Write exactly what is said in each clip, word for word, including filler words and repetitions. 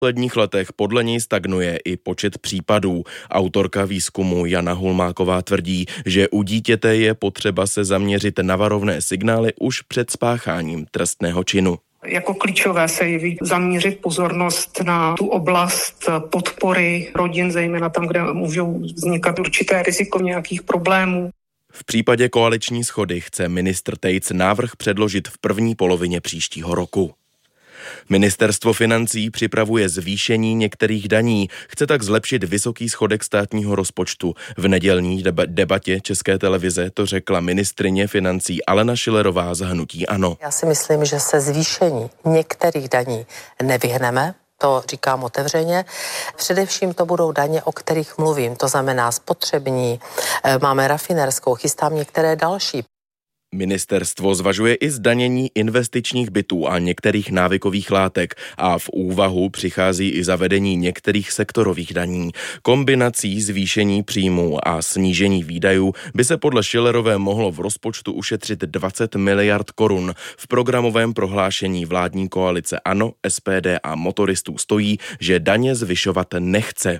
V posledních letech podle něj stagnuje i počet případů. Autorka výzkumu Jana Hulmáková tvrdí, že u dítěte je potřeba se zaměřit na varovné signály už před spácháním trestného činu. Jako klíčové se jeví zaměřit pozornost na tu oblast podpory rodin, zejména tam, kde můžou vznikat určité riziko nějakých problémů. V případě koaliční shody chce ministr Tejc návrh předložit v první polovině příštího roku. Ministerstvo financí připravuje zvýšení některých daní, chce tak zlepšit vysoký schodek státního rozpočtu. V nedělní debatě České televize to řekla ministryně financí Alena Schillerová z hnutí ANO. Já si myslím, že se zvýšení některých daní nevyhneme. To říkám otevřeně. Především to budou daně, o kterých mluvím, to znamená spotřební, máme rafinérskou, chystám některé další. Ministerstvo zvažuje i zdanění investičních bytů a některých návykových látek a v úvahu přichází i zavedení některých sektorových daní. Kombinací zvýšení příjmů a snížení výdajů by se podle Schillerové mohlo v rozpočtu ušetřit dvacet miliard korun. V programovém prohlášení vládní koalice ANO, S P D a motoristů stojí, že daně zvyšovat nechce.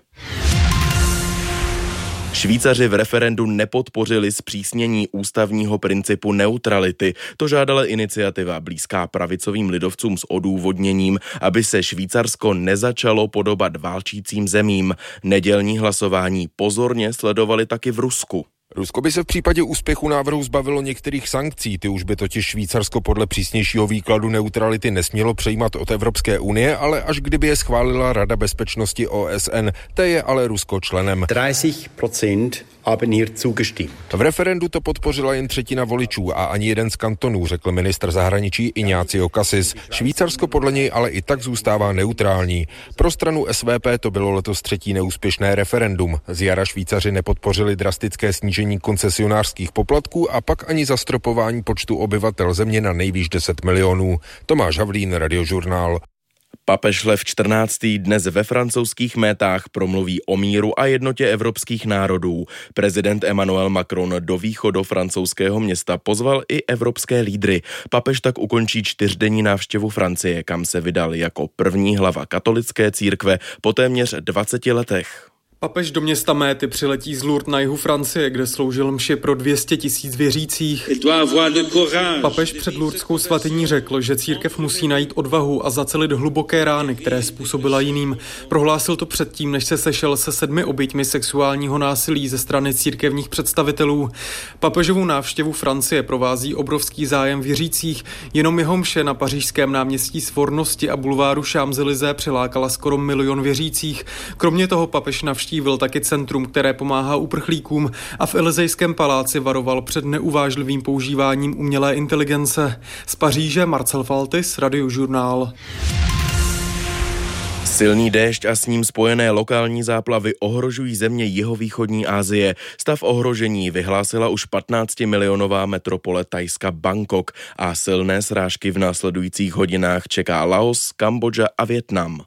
Švýcaři v referendu nepodpořili zpřísnění ústavního principu neutrality. To žádala iniciativa blízká pravicovým lidovcům s odůvodněním, aby se Švýcarsko nezačalo podobat válčícím zemím. Nedělní hlasování pozorně sledovali taky v Rusku. Rusko by se v případě úspěchu návrhu zbavilo některých sankcí, ty už by totiž Švýcarsko podle přísnějšího výkladu neutrality nesmělo přejímat od Evropské unie, ale až kdyby je schválila Rada bezpečnosti O S N, té je ale Rusko členem. třicet procent haben hier zugestimmt. V referendu to podpořila jen třetina voličů a ani jeden z kantonů, řekl ministr zahraničí Ignacio Cassis. Švýcarsko podle něj ale i tak zůstává neutrální. Pro stranu S V P to bylo letos třetí neúspěšné referendum. Z jara Švýcaři nepodpořili drastické snížení koncesionářských poplatků a pak ani zastropování počtu obyvatel země na nejvýš deset milionů. Tomáš Havlín, Radiožurnál. Papež Lev čtrnáctý dnes ve francouzských métách promluví o míru a jednotě evropských národů. Prezident Emmanuel Macron do východofrancouzského města pozval i evropské lídry. Papež tak ukončí čtyřdenní návštěvu Francie, kam se vydal jako první hlava katolické církve po téměř dvaceti letech. Papež do města Méty přiletí z Lourdes na jihu Francie, kde sloužil mši pro dvě stě tisíc věřících. Papež před Lourdeskou svatyní řekl, že církev musí najít odvahu a zacelit hluboké rány, které způsobila jiným. Prohlásil to předtím, než se sešel se sedmi oběťmi sexuálního násilí ze strany církevních představitelů. Papežovu návštěvu Francie provází obrovský zájem věřících. Jenom jeho mše na pařížském náměstí Svornosti a bulváru Champs-Élysées přilákala skoro milion věřících. Kromě toho papež navštívil Navštívil taky centrum, které pomáhá uprchlíkům a v Elysejském paláci varoval před neuvážlivým používáním umělé inteligence. Z Paříže Marcel Faltis, Radiožurnál. Silný déšť a s ním spojené lokální záplavy ohrožují země jihovýchodní Asie. Stav ohrožení vyhlásila už patnáctimilionová metropole Thajska Bangkok a silné srážky v následujících hodinách čeká Laos, Kambodža a Vietnam.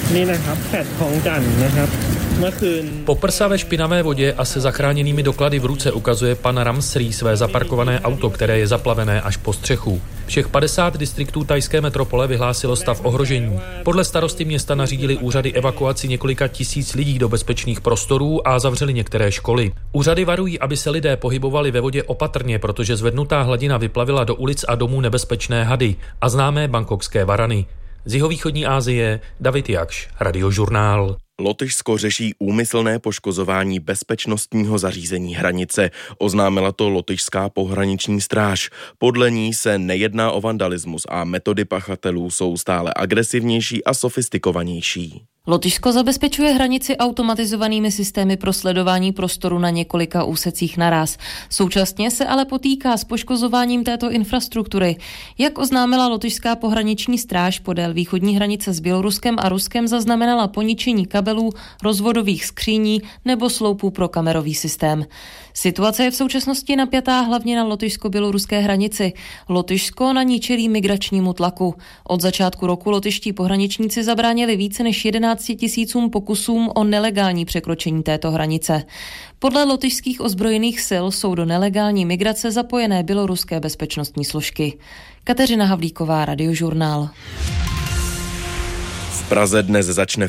Po prsavé špinavé vodě a se zachráněnými doklady v ruce ukazuje pan Ramsree své zaparkované auto, které je zaplavené až po střechu. Všech padesát distriktů thajské metropole vyhlásilo stav ohrožení. Podle starosty města nařídili úřady evakuaci několika tisíc lidí do bezpečných prostorů a zavřeli některé školy. Úřady varují, aby se lidé pohybovali ve vodě opatrně, protože zvednutá hladina vyplavila do ulic a domů nebezpečné hady a známé bangkokské varany. Z jihovýchodní Asie David Jakš, Radiožurnál. Lotyšsko řeší úmyslné poškozování bezpečnostního zařízení hranice. Oznámila to lotyšská pohraniční stráž. Podle ní se nejedná o vandalismus a metody pachatelů jsou stále agresivnější a sofistikovanější. Lotyšsko zabezpečuje hranici automatizovanými systémy pro sledování prostoru na několika úsecích naraz. Současně se ale potýká s poškozováním této infrastruktury. Jak oznámila lotyšská pohraniční stráž, podél východní hranice s Běloruskem a Ruskem zaznamenala poničení kabelů, rozvodových skříní nebo sloupů pro kamerový systém. Situace je v současnosti napjatá hlavně na lotyšsko-běloruské hranici. Lotyšsko na ní čelí migračnímu tlaku. Od začátku roku lotyští pohraničníci zabránili více než jedenácti tisícům pokusům o nelegální překročení této hranice. Podle lotyšských ozbrojených sil jsou do nelegální migrace zapojené běloruské bezpečnostní složky. Kateřina Havlíková, Radiožurnál. V Praze dnes začne